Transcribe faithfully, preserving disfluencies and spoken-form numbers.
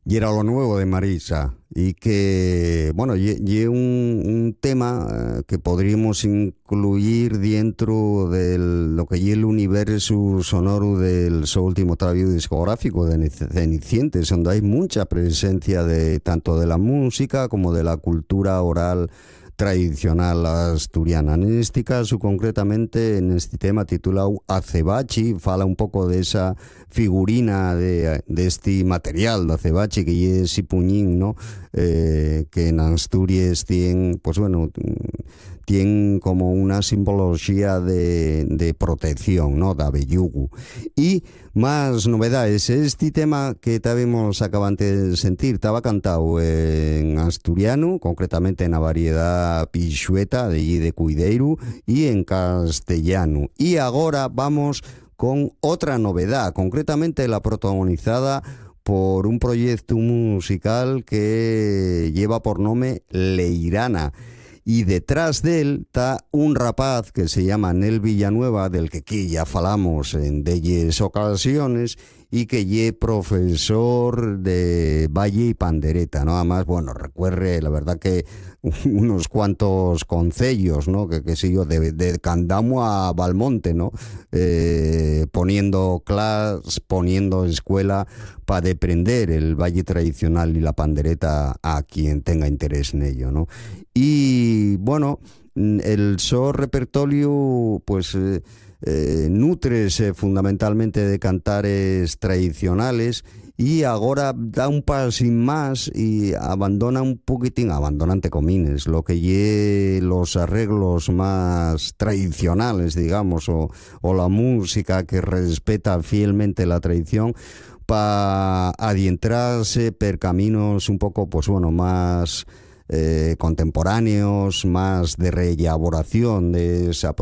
Y era lo nuevo de Marisa. Y que, bueno, y, y un, un tema eh, que podríamos incluir dentro de lo que es el universo sonoro del su último trabajo discográfico de Cenicientes, donde hay mucha presencia de tanto de la música como de la cultura oral tradicional asturiana. En este caso, concretamente, en este tema titulado Azebachi, fala un poco de esa figurina de, de este material de Azebachi, que es Sipuñín, ¿no? Eh, que en Asturias tiene, pues bueno, tiene como una simbología de, de protección, ¿no? De abellugu. Y más novedades. Este tema que estábamos acabando de sentir estaba cantado en asturiano, concretamente en la variedad pixueta de allí de Cuideiru, y en castellano. Y ahora vamos con otra novedad, concretamente la protagonizada por un proyecto musical que lleva por nombre Leirana. Y detrás de él está un rapaz que se llama Nel Villanueva, del que aquí ya falamos en delles ocasiones, y que es profesor de baile y pandereta, ¿no? Además, bueno, recuerre, la verdad que unos cuantos concellos, ¿no? Que, que sé yo, de, de Candamo a Valmonte, ¿no? Eh, poniendo clases, poniendo escuela para aprender el baile tradicional y la pandereta a quien tenga interés en ello, ¿no? Y bueno, el so repertorio, pues eh, eh, nutrese fundamentalmente de cantares tradicionales, y ahora da un pasín más y abandona un poquitín, abandona entre comines, lo que lle los arreglos más tradicionales, digamos, o, o la música que respeta fielmente la tradición, para adentrarse per caminos un poco, pues bueno, más eh, contemporáneos, más de reelaboración de esa